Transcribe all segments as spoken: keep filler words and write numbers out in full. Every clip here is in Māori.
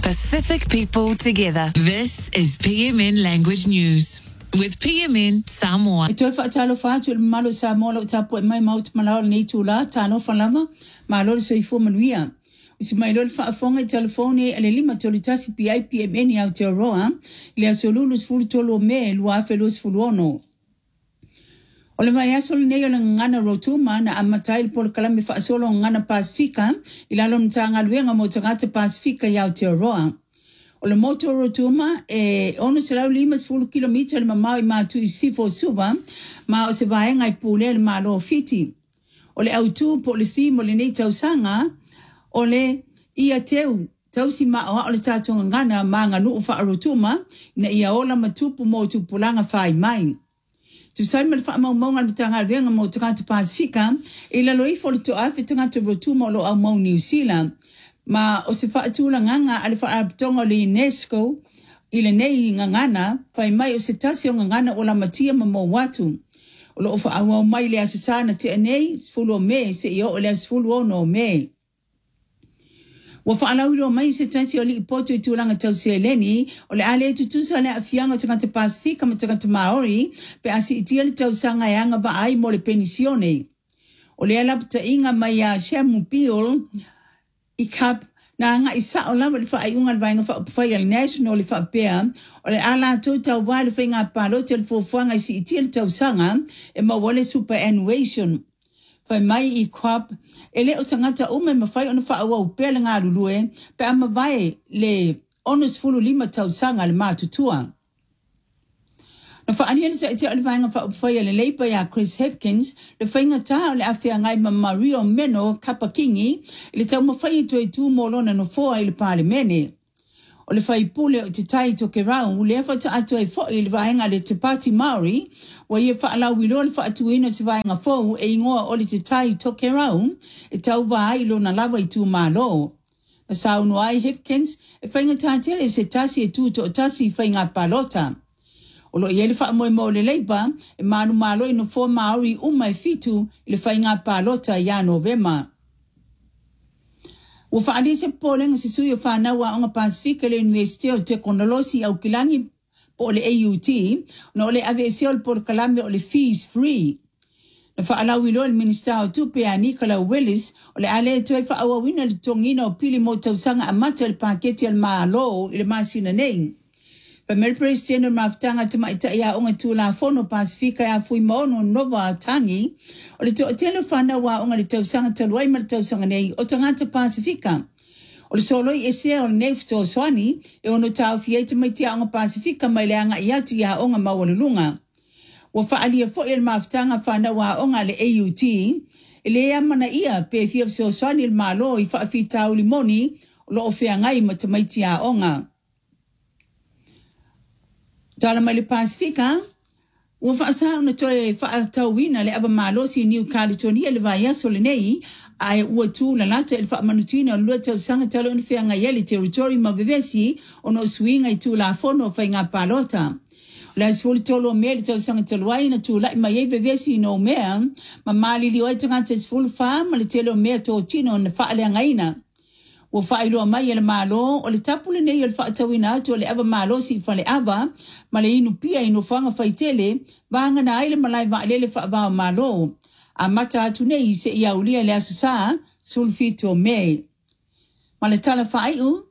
Pacific people together. This is P M N Language News with P M N Samoa. Ito fa talo fa tu malo Samoa lo tapo mai maut malao ni tula tano falama malo so ifo manuia. Isi mai lo fa fonga telefone ele lima tolitasi P I P M N ya Aotearoa le asolulu sfulu tolo me lua felo sfulu ono. Ole vai asol nei ole ngana rotuma na amatail por kalame fa solo ngana Pasifika ilalo mtanga luenga mo tangata Pasifika ya Aotearoa. Ole moto rotuma e ono selau lima sfulu kilomita le mamau ma tu isifo suba ma o se vai ngai pule le malo fiti. Ole autu polisi mo le nei tausanga ole ia teu tausi ma o ole tatonga ngana ma nganu fa rotuma na ia ola matupu mo tu pulanga fai mai. Tu sai me fa mau mau tanga venga mo tangata Pasifika ila loi fo to afi tangata rotuma lo au mau New Zealand ma o se fa tula nganga ale fa tonga le UNESCO ile nei ngangana fai mai o se tasi o ngangana o la matia mo watu o lo fa au mai le asana te nei fulo me se yo le fulo no me wa fa ala ulo mai se tasi o li poto tulanga tau se leni o le ale tu tu sale afianga tangata Pasifika ma tangata Maori pe asi itia le tau sanga yanga ba ai mo le pensione o le ala ta inga mai ya shemu pil i kap na nga isa o la le fa ai unga vainga fa fa ya national le fa pea o le ala to tau va le finga palo tel fo fanga si itia le tau sanga e ma wale superannuation fa mai i kap ele o tangata ume mawhai ona wha awa upele ngā lulue, pe ama vai le onus fulu lima tau sanga le mātutua. Na wha aniana ta ite ole vainga wha upawhai le leipa ya Chris Hipkins, le whainga tā le awhia ngai ma Mario Meno Kapakingi, le tau mawhai i tue tū molona no foa i le pāle mene. O le whai pule o te tai toke rau, le ewa ta atu e fo i le vainga le te Pāti Maori, wa ia wha alau wilo le wha atu ino te vainga fo e ingoa o le te tai toke rau, e tau vai lo na lawa i tū mālo. Na saunu ai Hipkins, e whainga tātere se tasi e tū to tasi i whainga palota. O lo i ele wha moe mo le leipa, e manu mālo ino fo Maori umai fitu i le whainga palota ia Novema. Wa faali se poleng se suyo fa na wa onga Pasifika le University of Technology au kilangi po le A U T no le aviación por kalame o le fees free. Na fa ala wilo el minister o tu pe Nicola Willis o le ale to fa awa wina le tongina o pili mo tausanga amata el paketi el malo le masina nei. Pa mel president maftanga tuma ita ya onga tula fono Pasifika ya fui mono nova tangi o le to telefona wa onga le tausanga talwai mal tausanga nei o tangata Pasifika o le solo e se o nef so swani e ono tau fieta mai tia onga Pasifika mai le anga ia tu ya onga mawalunga wa fa ali fo el maftanga fana wa onga le A U T ele ya mana ia pe fief so swani el malo i fa fita o limoni lo ofea ngai matamai tia onga Tala mai le Pasifika, ua whaasa una toe wha tauina le aba malo si New Caledonia le vai aso le nei, ai ua tū la lata il wha manutina o lua tau sanga talo una whea ngai ele territory ma vevesi o no suinga i tū la fono whai ngā palota. La sfoli tolo mea le tau sanga taluai na tū lai mai e vevesi no mea, ma mali li oi tangata sfoli wha ma le telo mea tō tino na wha alea ngaina. Wa whaeloa mai ele malo, o le tapule nei o le whaatawina atu o le ava malo si whale ava, ma le inu pia inu whanga whaitele, vanga na aile malai waalele whaavao malo. A mata atu nei se ia ulia le asusa, sulfito me. Ma le tala whaeu,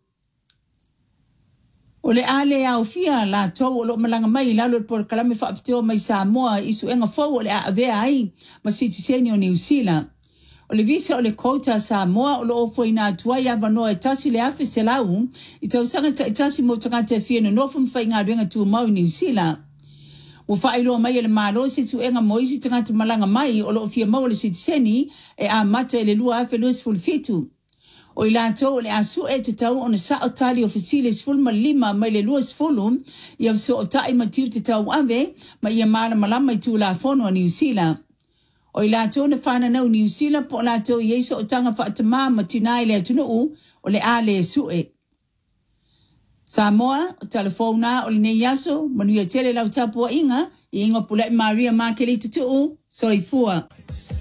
o le ale au fia la tau o lo malanga mai lalo le por kalame whaapiteo mai Samoa isu enga fau o le aavea ai, ma sitiseni o New Zealand. O le visa o le kota Samoa o lo ofo ina atua ia vanoa e tasi le afe se lau, i tau sanga ta e tasi mo tangata e fia no nofum whai ngā renga tu mau i New Zealand. Ua whaeloa mai e le malo se tu enga moisi tangata malanga mai o lo ofia mau le sitiseni e a mata e le lua afe luas fulfitu. O i lato o le asu e te tau o na sa o tali ofisile sfulma lima mai le luas fulu, i au so o tai matiu te tau ave, ma ia mala malama i tu la fono a New Zealand. O i lato na whana nau New Zealand po lato i eiso o tanga whaatama ma tinai le atunuu o le ale sue. Samoa, o telefona o le nei aso, manuia tele lau tapua inga, i inga pulai Maria Makeli tutu, so i fua.